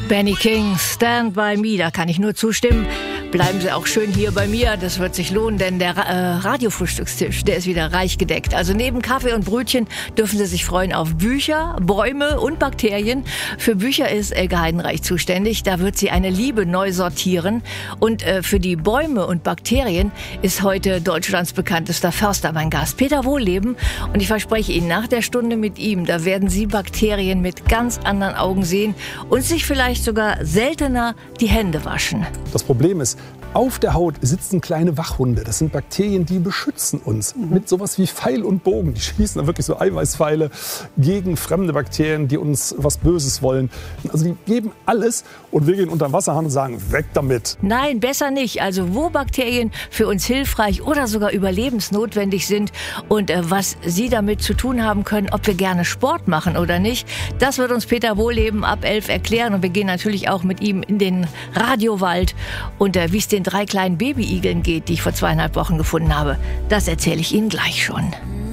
Benny King, Stand By Me, da kann ich nur zustimmen. Bleiben Sie auch schön hier bei mir, das wird sich lohnen, denn der Radiofrühstückstisch, der ist wieder reich gedeckt. Also neben Kaffee und Brötchen dürfen Sie sich freuen auf Bücher, Bäume und Bakterien. Für Bücher ist Elke Heidenreich zuständig, da wird sie eine Liebe neu sortieren. Und für die Bäume und Bakterien ist heute Deutschlands bekanntester Förster mein Gast, Peter Wohlleben. Und ich verspreche Ihnen, nach der Stunde mit ihm, da werden Sie Bakterien mit ganz anderen Augen sehen und sich vielleicht sogar seltener die Hände waschen. Das Problem ist, auf der Haut sitzen kleine Wachhunde. Das sind Bakterien, die beschützen uns mit sowas wie Pfeil und Bogen. Die schießen dann wirklich so Eiweißpfeile gegen fremde Bakterien, die uns was Böses wollen. Also die geben alles und wir gehen unter den Wasserhahn und sagen, weg damit. Nein, besser nicht. Also wo Bakterien für uns hilfreich oder sogar überlebensnotwendig sind und was Sie damit zu tun haben können, ob wir gerne Sport machen oder nicht, das wird uns Peter Wohlleben ab 11 erklären. Und wir gehen natürlich auch mit ihm in den Radiowald und wie es den 3 kleinen Babyigeln geht, die ich vor 2,5 Wochen gefunden habe, das erzähle ich Ihnen gleich schon.